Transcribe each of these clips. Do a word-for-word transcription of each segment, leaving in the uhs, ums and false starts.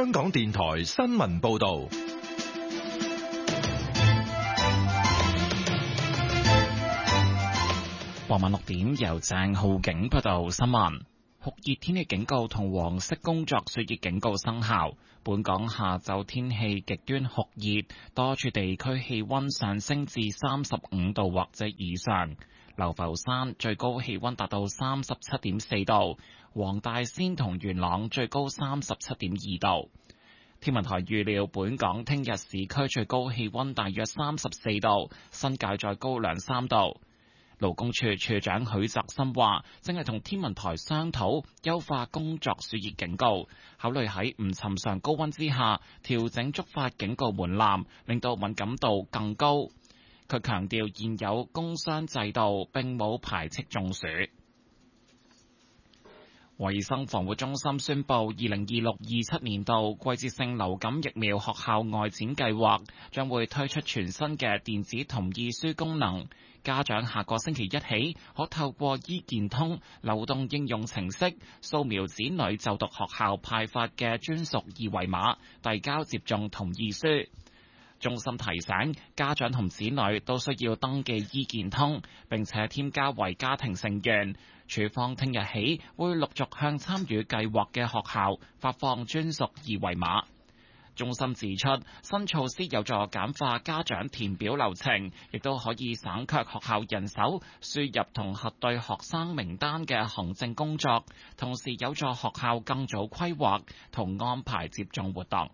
香港電台新聞報道。 傍晚六點，由鄭浩景報道新聞。酷熱天氣警告同黃色工作暑熱警告生效。本港下晝天氣極端酷熱，多處地區氣溫上升至三十五度或者以上。流浮山最高氣溫達到三十七點四度，黃大仙同元朗最高三十七點二度。天文台預料本港聽日市區最高氣溫大約三十四度，新界再高兩三度。勞工處處長許澤森話，正係同天文台商討優化工作暑熱警告，考慮喺唔尋常高溫之下調整觸發警告門檻，令到敏感度更高。佢強調現有工傷制度並冇排斥中暑。衛生防護中心宣布，二零二六二七年度季節性流感疫苗學校外展計劃將會推出全新嘅電子同意書功能。家長下個星期一起可透過醫健通流動應用程式掃描子女就讀學校派發嘅專屬二維碼，遞交接種同意書。中心提醒家長同子女都需要登記醫健通，並且添加為家庭成員。處方聽日起會陸續向參與計劃嘅學校發放專屬二維碼。中心指出，新措施有助簡化家長填表流程，亦都可以省卻學校人手輸入同核對學生名單嘅行政工作，同時有助學校更早規劃同安排接種活動。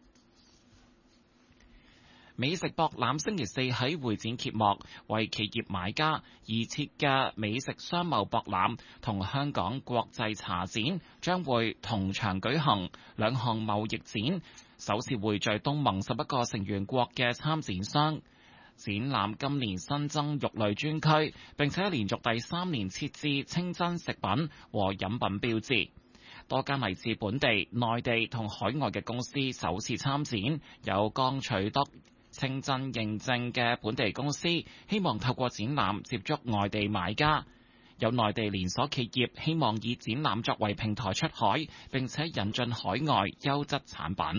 美食博覽星期四喺會展揭幕，為企業買家而設嘅美食商貿博覽同香港國際茶展將會同場舉行，兩項貿易展首次匯聚東盟十一個成員國嘅參展商。展覽今年新增肉類專區，並且連續第三年設置清真食品和飲品標誌。多間嚟自本地、內地同海外嘅公司首次參展，有剛取得清真認證嘅本地公司希望透過展覽接觸外地買家，有內地連鎖企業希望以展覽作為平台出海，並且引進海外優質產品。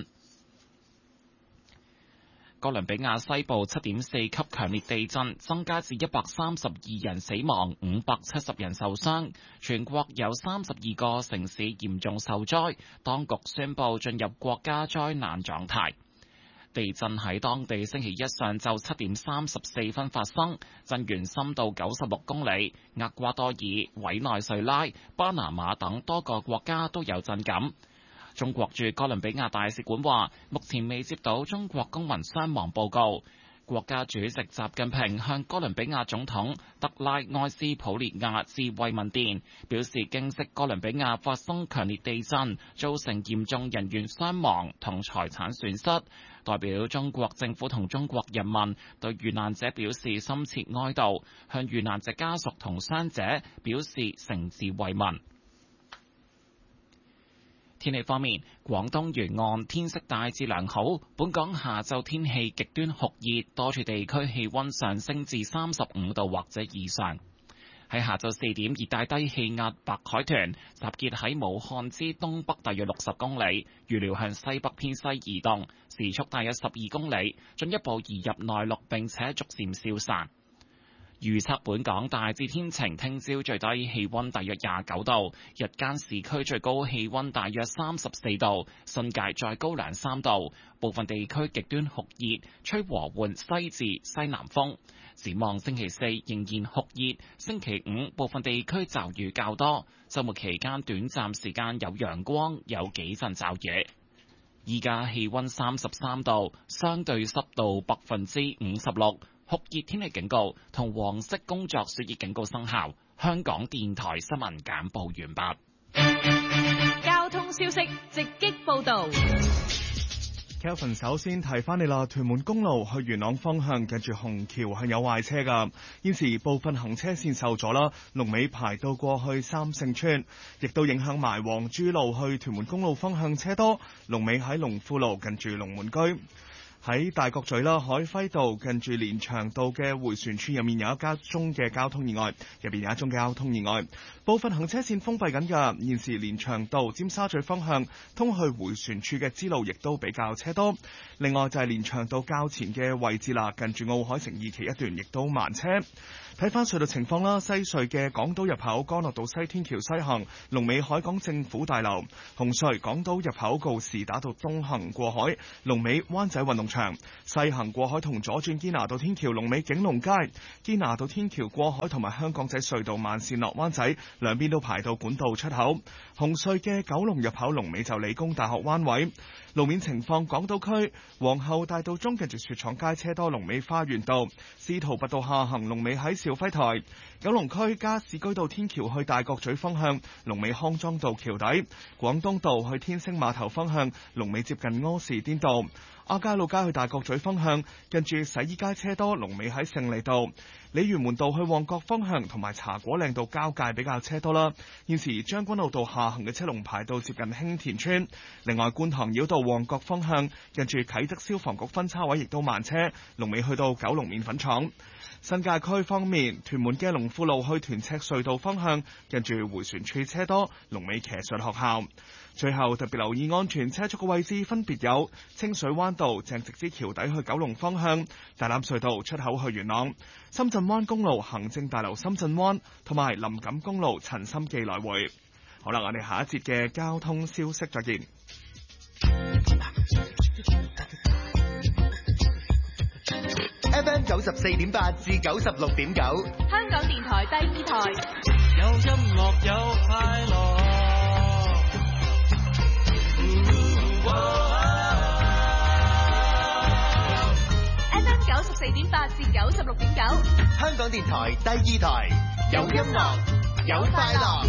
哥倫比亞西部七點四級強烈地震，增加至一百三十二人死亡，五百七十人受傷，全國有三十二個城市嚴重受災，當局宣布進入國家災難狀態。地震喺當地星期一上晝七點三十四分發生，震源深度九十六公里。厄瓜多爾、委內瑞拉、巴拿馬等多個國家都有震感。中國駐哥倫比亞大使館話，目前未接到中國公民傷亡報告。國家主席習近平向哥倫比亞總統德拉埃斯普列亞致慰問電，表示驚悉哥倫比亞發生強烈地震，造成嚴重人員傷亡同財產損失，代表中國政府同中國人民對遇難者表示深切哀悼，向遇難者家屬同傷者表示誠摯慰問。天氣方面，廣東沿岸天色大致良好，本港下晝天氣極端酷熱，多處地區氣溫上升至三十五度或者以上。喺下晝四點，熱帶低氣壓白海豚集結喺武漢之東北大約六十公里，預料向西北偏西移動，時速大約十二公里，進一步移入內陸並且逐漸消散。預測本港大致天晴，聽朝最低氣溫大約廿九度，日間市區最高氣溫大約三十四度，新界再高兩三度，部分地區極端酷熱，吹和緩西至西南風。展望星期四仍然酷熱，星期五部分地區驟雨較多，週末期間短暫時間有陽光，有幾陣驟雨。依家氣溫三十三度，相對濕度百分之五十六。酷熱天氣警告同黃色工作暑熱警告生效。香港電台新聞簡報完畢。 交通消息直擊報道。 Kelvin 首先提翻你啦，屯門公路去元朗方向近住紅橋係有壞車噶，現時部分行車線受阻啦，龍尾排到過去三聖村，亦都影響埋黃珠路去屯門公路方向車多，龍尾喺龍富路近住龍門居。 喺大角咀啦，海輝道近住連翔道嘅迴旋處入面有一家宗嘅交通意外，入邊有一宗交通意外，部分行車線封閉緊㗎。現時連翔道尖沙咀方向通去迴旋處嘅支路亦都比較車多。另外就係連翔道較前嘅位置啦，近住奧海城二期一段亦都慢車。睇翻隧道情況啦，西隧嘅港島入口干諾道西天橋西行，龍尾海港政府大樓；紅隧港島入口告士打道東行過海，龍尾灣仔運動場；西行過海同左轉堅拿道天橋，龍尾景隆街；堅拿道天橋過海同埋香港仔隧道慢線落灣仔，兩邊都排到管道出口。紅隧嘅九龍入口龍尾就理工大學灣位。路面情況，港島區皇后大道中近住雪廠街車多，龍尾花園道；司徒拔道下行龍尾喺兆輝台。九龍區加士居道天橋去大角咀方向，龍尾康莊道橋底；廣東道去天星碼頭方向，龍尾接近柯士甸道；亞皆老街去大角咀方向，近住洗衣街車多，龍尾喺勝利道；鯉魚門道去旺角方向同埋茶果嶺道交界比較車多啦。現時將軍澳道下行嘅車龍排到接近興田村。另外觀塘繞道旺角方向，近住啟德消防局分叉位亦都慢車，龍尾去到九龍麵粉廠。新界區方面，屯門嘅龍富路去屯赤隧道方向，近住迴旋處車多，龍尾騎術學校。最後特別留意安全車速嘅位置分別有清水灣道鄭直之橋底去九龍方向，大欖隧道出口去元朗，深圳灣公路行政大樓深圳灣，同埋林錦公路陳心記來回。好啦，我哋下一節嘅交通消息再見。 F M 九十四點八至九十六點九， 香港電台第二台。 有音樂有快樂。 F M 九十四點八至九十六點九， 香港電台第二台，有音樂有快樂。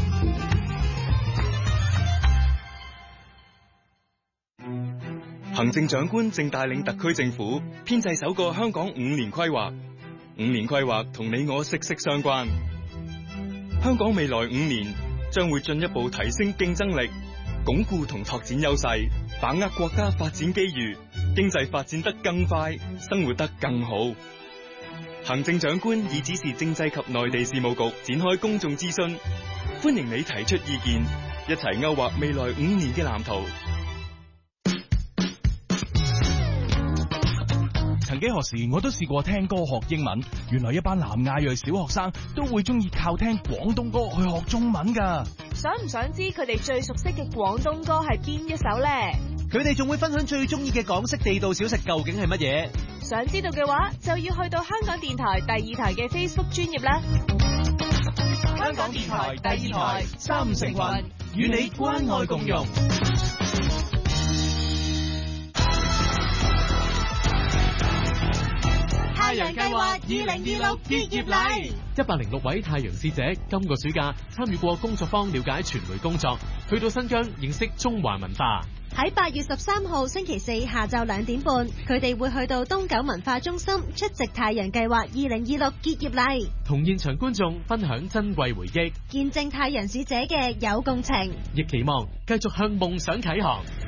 行政長官正帶領特區政府編製首個香港五年規劃，五年規劃同你我息息相關。香港未來五年將會進一步提升競爭力，鞏固同拓展優勢，把握國家發展機遇，經濟發展得更快，生活得更好。行政長官已指示政制及內地事務局展開公眾諮詢，歡迎你提出意見，一齊勾畫未來五年嘅藍圖。 曾幾何時我都試過聽歌學英文，原來一班南亞裔小學生都會中意靠聽廣東歌去學中文㗎。 想唔想知佢哋最熟悉嘅廣東歌係邊一首呢？ 佢哋仲會分享最中意嘅港式地道小食究竟係乜嘢？ 想知道嘅話，就要去到香港電台第二台嘅 Facebook 專頁啦。 香港電台第二台，三五成群，與你關愛共融。 太陽計劃二零二六結業禮， 一百零六位太陽使者今個暑假參與過工作坊，了解傳媒工作，去到新疆認識中華文化。 喺八月十三號星期四下晝兩點半，佢哋會去到東九文化中心出席太陽計劃二零二六結業禮， 同現場觀眾分享珍貴回憶， 見證太陽使者嘅有共情， 亦期望繼續向夢想啟航。